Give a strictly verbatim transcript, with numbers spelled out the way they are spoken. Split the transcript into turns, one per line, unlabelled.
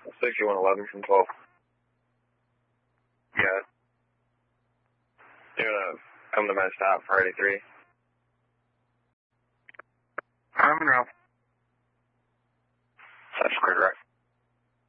sixty-one eleven from twelve. Yeah. You're gonna come to my stop for eighty-three.
I'm in route.
That's correct.